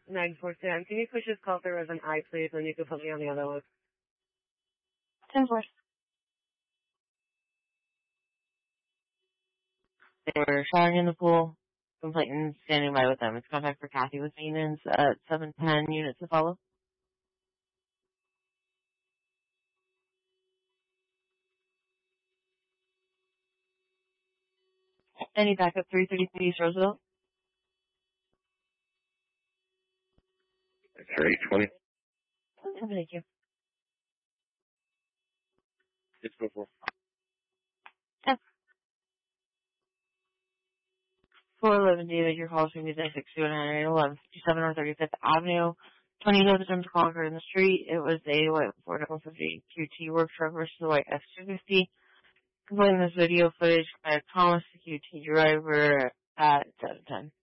947. Can you push this call through as an I, please, and you can put me on the other one? 10-4. They were showering in the pool. Complainant standing by with them. It's contact for Kathy with maintenance at 710 units to follow. Any backup 333 East Roosevelt? That's 820. Thank you. 644. 411 David, your call is going to be 629 1157 North 35th Avenue. 20 Hills attempted to call her in the street. It was a white Ford F-150 QT work truck versus a white F-250. Completing this video footage by Thomas, the QT driver, at 710.